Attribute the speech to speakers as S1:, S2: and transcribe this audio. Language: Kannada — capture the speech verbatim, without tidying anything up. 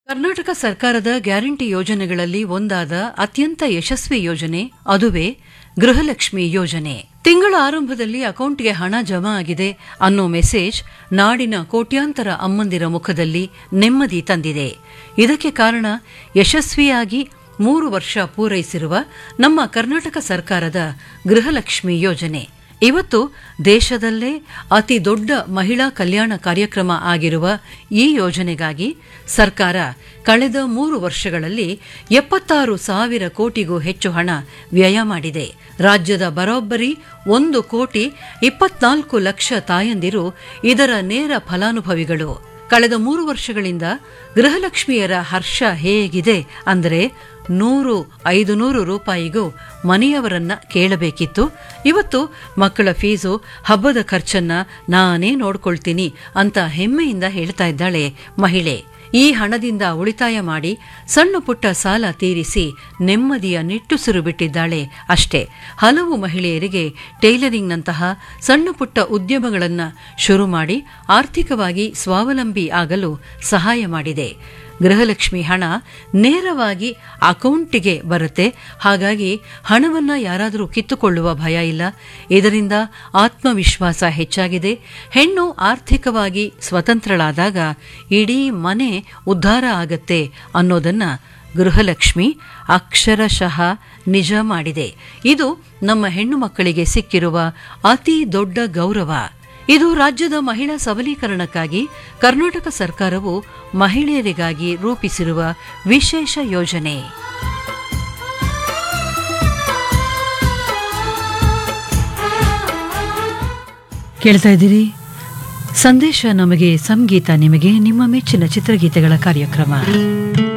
S1: ಕರ್ನಾಟಕ ಸರ್ಕಾರದ ಗ್ಯಾರಂಟಿ ಯೋಜನೆಗಳಲ್ಲಿ ಒಂದಾದ ಅತ್ಯಂತ ಯಶಸ್ವಿ ಯೋಜನೆ ಅದುವೇ ಗೃಹಲಕ್ಷ್ಮಿ ಯೋಜನೆ. ತಿಂಗಳ ಆರಂಭದಲ್ಲಿ ಅಕೌಂಟ್ಗೆ ಹಣ ಜಮಾ ಆಗಿದೆ ಅನ್ನೋ ಮೆಸೇಜ್ ನಾಡಿನ ಕೋಟ್ಯಾಂತರ ಅಮ್ಮಂದಿರ ಮುಖದಲ್ಲಿ ನೆಮ್ಮದಿ ತಂದಿದೆ. ಇದಕ್ಕೆ ಕಾರಣ ಯಶಸ್ವಿಯಾಗಿ ಮೂರು ವರ್ಷ ಪೂರೈಸಿರುವ ನಮ್ಮ ಕರ್ನಾಟಕ ಸರ್ಕಾರದ ಗೃಹಲಕ್ಷ್ಮಿ ಯೋಜನೆ. ಇವತ್ತು ದೇಶದಲ್ಲೇ ಅತಿ ದೊಡ್ಡ ಮಹಿಳಾ ಕಲ್ಯಾಣ ಕಾರ್ಯಕ್ರಮ ಆಗಿರುವ ಈ ಯೋಜನೆಗಾಗಿ ಸರ್ಕಾರ ಕಳೆದ ಮೂರು ವರ್ಷಗಳಲ್ಲಿ ಎಪ್ಪತ್ತಾರು ಸಾವಿರ ಕೋಟಿಗೂ ಹೆಚ್ಚು ಹಣ ವ್ಯಯ ಮಾಡಿದೆ. ರಾಜ್ಯದ ಬರೋಬ್ಬರಿ ಒಂದು ಕೋಟಿ ಇಪ್ಪತ್ನಾಲ್ಕು ಲಕ್ಷ ತಾಯಂದಿರು ಇದರ ನೇರ ಫಲಾನುಭವಿಗಳು. ಕಳೆದ ಮೂರು ವರ್ಷಗಳಿಂದ ಗೃಹಲಕ್ಷ್ಮಿಯರ ಹರ್ಷ ಹೇಗಿದೆ ಅಂದರೆ ನೂರು ಐದು ನೂರು ರೂಪಾಯಿಗೂ ಮನೆಯವರನ್ನ ಕೇಳಬೇಕಿತ್ತು. ಇವತ್ತು ಮಕ್ಕಳ ಫೀಸು, ಹಬ್ಬದ ಖರ್ಚನ್ನ ನಾನೇ ನೋಡ್ಕೊಳ್ತೀನಿ ಅಂತ ಹೆಮ್ಮೆಯಿಂದ ಹೇಳ್ತಾ ಇದ್ದಾಳೆ ಮಹಿಳೆ. ಈ ಹಣದಿಂದ ಉಳಿತಾಯ ಮಾಡಿ ಸಣ್ಣ ಪುಟ್ಟ ಸಾಲ ತೀರಿಸಿ ನೆಮ್ಮದಿಯ ನಿಟ್ಟುಸಿರು ಬಿಟ್ಟಿದ್ದಾಳೆ ಅಷ್ಟೇ. ಹಲವು ಮಹಿಳೆಯರಿಗೆ ಟೈಲರಿಂಗ್ನಂತಹ ಸಣ್ಣ ಪುಟ್ಟ ಉದ್ಯಮಗಳನ್ನು ಶುರು ಮಾಡಿ ಆರ್ಥಿಕವಾಗಿ ಸ್ವಾವಲಂಬಿ ಆಗಲು ಸಹಾಯ ಮಾಡಿದೆ. ಗೃಹಲಕ್ಷ್ಮಿ ಹಣ ನೇರವಾಗಿ ಅಕೌಂಟಿಗೆ ಬರುತ್ತೆ. ಹಾಗಾಗಿ ಹಣವನ್ನ ಯಾರಾದರೂ ಕಿತ್ತುಕೊಳ್ಳುವ ಭಯ ಇಲ್ಲ. ಇದರಿಂದ ಆತ್ಮವಿಶ್ವಾಸ ಹೆಚ್ಚಾಗಿದೆ. ಹೆಣ್ಣು ಆರ್ಥಿಕವಾಗಿ ಸ್ವತಂತ್ರಳಾದಾಗ ಇಡೀ ಮನೆ ಉದ್ಧಾರ ಆಗತ್ತೆ ಅನ್ನೋದನ್ನ ಗೃಹಲಕ್ಷ್ಮಿ ಅಕ್ಷರಶಃ ನಿಜ ಮಾಡಿದೆ. ಇದು ನಮ್ಮ ಹೆಣ್ಣು ಮಕ್ಕಳಿಗೆ ಸಿಕ್ಕಿರುವ ಅತಿ ದೊಡ್ಡ ಗೌರವ. ಇದು ರಾಜ್ಯದ ಮಹಿಳಾ ಸಬಲೀಕರಣಕ್ಕಾಗಿ ಕರ್ನಾಟಕ ಸರ್ಕಾರವು ಮಹಿಳೆಯರಿಗಾಗಿ ರೂಪಿಸಿರುವ ವಿಶೇಷ ಯೋಜನೆ. ಕೇಳ್ತಾ ಇದ್ದೀರಿ ಸಂದೇಶ ನಮಗೆ, ಸಂಗೀತ ನಿಮಗೆ, ನಿಮ್ಮ ಮೆಚ್ಚಿನ ಚಿತ್ರಗೀತೆಗಳ ಕಾರ್ಯಕ್ರಮ.